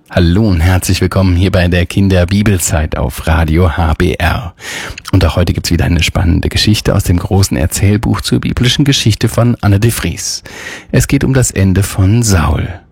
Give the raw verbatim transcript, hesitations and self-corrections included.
Hallo und herzlich willkommen hier bei der Kinderbibelzeit auf Radio H B R. Und auch heute gibt's wieder eine spannende Geschichte aus dem großen Erzählbuch zur biblischen Geschichte von Anne de Vries. Es geht um das Ende von Saul.